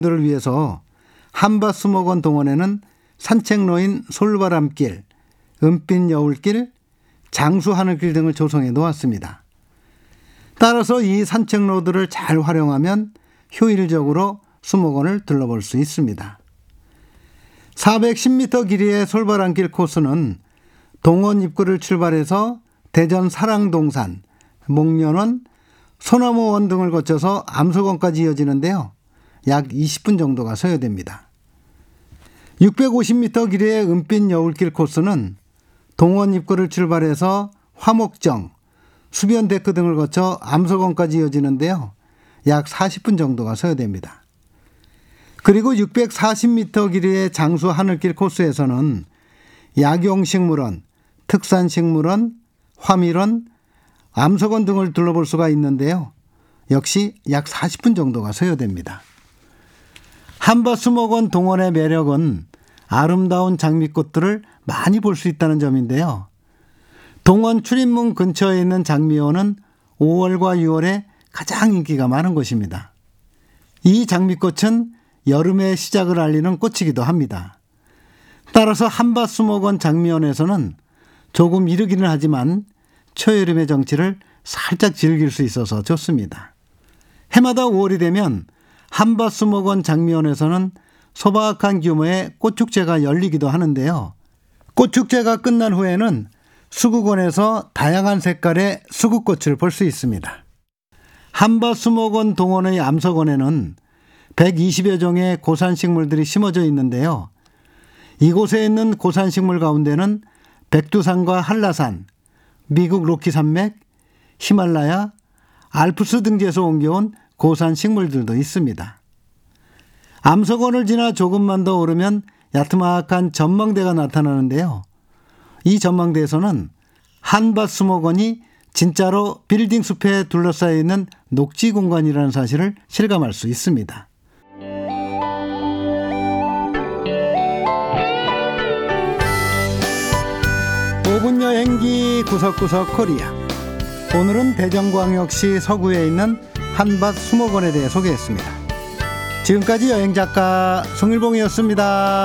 들을 위해서 한밭수목원 동원에는 산책로인 솔바람길, 은빛 여울길, 장수하늘길 등을 조성해 놓았습니다. 따라서 이 산책로들을 잘 활용하면 효율적으로 수목원을 둘러볼 수 있습니다. 410m 길이의 솔바람길 코스는 동원 입구를 출발해서 대전 사랑동산, 목련원, 소나무원 등을 거쳐서 암석원까지 이어지는데요. 약 20분 정도가 소요됩니다. 650m 길이의 은빛 여울길 코스는 동원 입구를 출발해서 화목정, 수변데크 등을 거쳐 암석원까지 이어지는데요. 약 40분 정도가 소요됩니다. 그리고 640m 길이의 장수 하늘길 코스에서는 약용식물원, 특산식물원, 화밀원, 암석원 등을 둘러볼 수가 있는데요. 역시 약 40분 정도가 소요됩니다. 한밭수목원 동원의 매력은 아름다운 장미꽃들을 많이 볼 수 있다는 점인데요. 동원 출입문 근처에 있는 장미원은 5월과 6월에 가장 인기가 많은 곳입니다. 이 장미꽃은 여름의 시작을 알리는 꽃이기도 합니다. 따라서 한밭수목원 장미원에서는 조금 이르기는 하지만 초여름의 정취를 살짝 즐길 수 있어서 좋습니다. 해마다 5월이 되면 한밭수목원 장미원에서는 소박한 규모의 꽃축제가 열리기도 하는데요. 꽃축제가 끝난 후에는 수국원에서 다양한 색깔의 수국꽃을 볼 수 있습니다. 한밭수목원 동원의 암석원에는 120여 종의 고산식물들이 심어져 있는데요. 이곳에 있는 고산식물 가운데는 백두산과 한라산, 미국 로키산맥, 히말라야, 알프스 등지에서 옮겨온 고산식물들도 있습니다. 암석원을 지나 조금만 더 오르면 야트막한 전망대가 나타나는데요. 이 전망대에서는 한밭수목원이 진짜로 빌딩 숲에 둘러싸여 있는 녹지 공간이라는 사실을 실감할 수 있습니다. 오분 여행기 구석구석 코리아. 오늘은 대전광역시 서구에 있는 한밭수목원에 대해 소개했습니다. 지금까지 여행작가 송일봉이었습니다.